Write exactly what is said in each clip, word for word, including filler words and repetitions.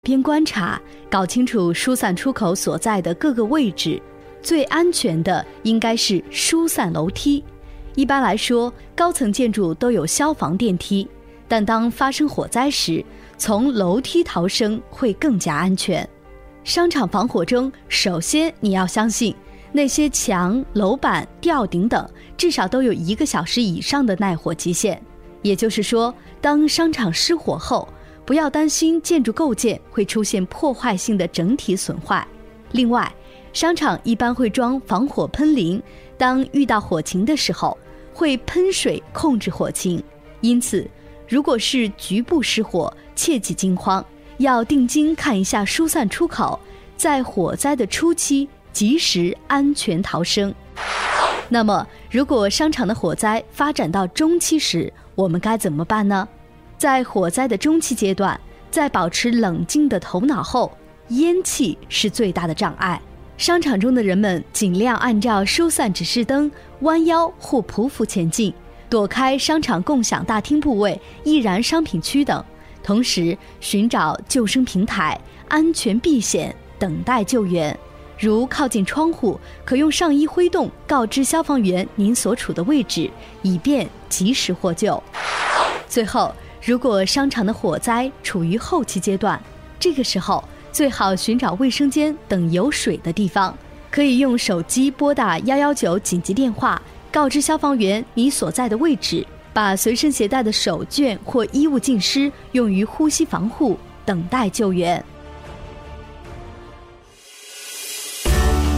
边观察，搞清楚疏散出口所在的各个位置。最安全的应该是疏散楼梯。一般来说，高层建筑都有消防电梯，但当发生火灾时，从楼梯逃生会更加安全。商场防火中，首先你要相信那些墙、楼板、吊顶等至少都有一个小时以上的耐火极限。也就是说，当商场失火后，不要担心建筑构件会出现破坏性的整体损坏。另外，商场一般会装防火喷淋，当遇到火情的时候，会喷水控制火情。因此，如果是局部失火，切忌惊慌，要定睛看一下疏散出口，在火灾的初期及时安全逃生。那么，如果商场的火灾发展到中期时，我们该怎么办呢？在火灾的中期阶段，在保持冷静的头脑后，烟气是最大的障碍。商场中的人们尽量按照疏散指示灯弯腰或匍匐前进，躲开商场共享大厅部位、易燃商品区等，同时寻找救生平台，安全避险，等待救援。如靠近窗户，可用上衣挥动告知消防员您所处的位置，以便及时获救。最后，如果商场的火灾处于后期阶段，这个时候最好寻找卫生间等有水的地方，可以用手机拨打一一九紧急电话，告知消防员你所在的位置，把随身携带的手绢或衣物浸湿，用于呼吸防护，等待救援。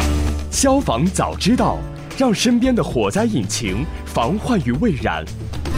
消防早知道，让身边的火灾引擎防患于未然。